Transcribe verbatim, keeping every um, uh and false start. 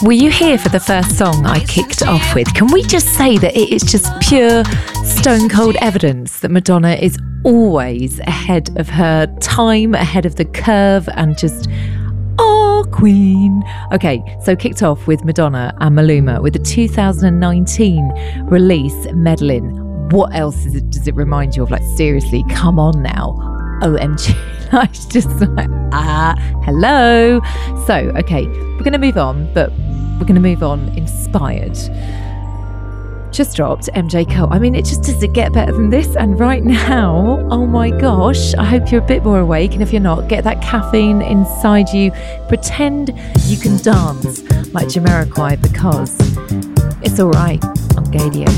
Were you here for the first song I kicked off with? Can we just say that it is just pure stone cold evidence that Madonna is always ahead of her time, ahead of the curve, and just, oh, queen. Okay, so kicked off with Madonna and Maluma with the two thousand nineteen release Medellin. What else is it, does it remind you of? Like, seriously, come on now. O M G. Like, just like, ah, hello. So, okay, we're going to move on, but we're going to move on inspired. Just dropped M J Cole. I mean, it just doesn't get better than this. And right now, oh my gosh, I hope you're a bit more awake. And if you're not, get that caffeine inside you. Pretend you can dance like Jamiroquai, because it's all right on Gadio.